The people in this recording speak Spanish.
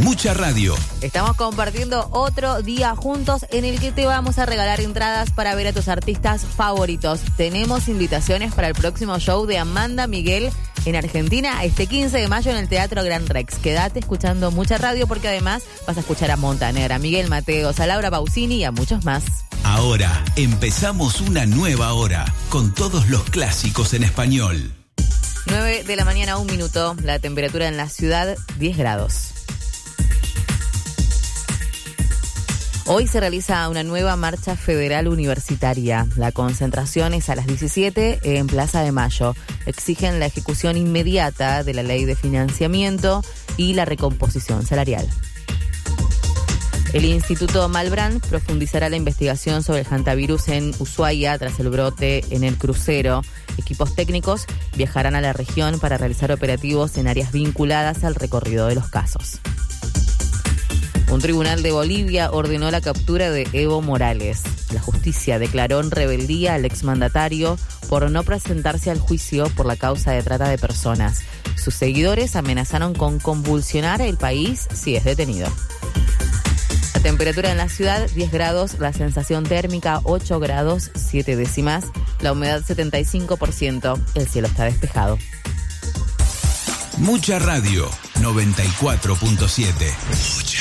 Mucha radio. Estamos compartiendo otro día juntos en el que te vamos a regalar entradas para ver a tus artistas favoritos. Tenemos invitaciones para el próximo show de Amanda Miguel en Argentina este 15 de mayo en el Teatro Gran Rex. Quédate escuchando Mucha radio porque además vas a escuchar a Montaner, a Miguel Mateos, a Laura Pausini y a muchos más. Ahora empezamos una nueva hora con todos los clásicos en español. 9 de la mañana, 1 minuto. La temperatura en la ciudad, 10 grados. Hoy se realiza una nueva marcha federal universitaria. La concentración es a las 17 en Plaza de Mayo. Exigen la ejecución inmediata de la ley de financiamiento y la recomposición salarial. El Instituto Malbrán profundizará la investigación sobre el hantavirus en Ushuaia tras el brote en el crucero. Equipos técnicos viajarán a la región para realizar operativos en áreas vinculadas al recorrido de los casos. Un tribunal de Bolivia ordenó la captura de Evo Morales. La justicia declaró en rebeldía al exmandatario por no presentarse al juicio por la causa de trata de personas. Sus seguidores amenazaron con convulsionar el país si es detenido. La temperatura en la ciudad, 10 grados, la sensación térmica 8 grados, 7 décimas, la humedad 75%, el cielo está despejado. Mucha radio, 94.7.